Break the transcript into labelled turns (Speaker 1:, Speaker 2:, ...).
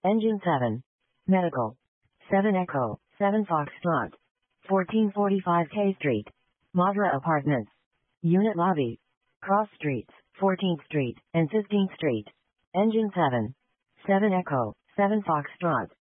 Speaker 1: Engine 7. Medical. 7 Echo, 7 Foxtrot. 1445 K Street. Madra Apartments. Unit Lobby. Cross Streets, 14th Street and 15th Street. Engine 7. 7 Echo, 7 Foxtrot.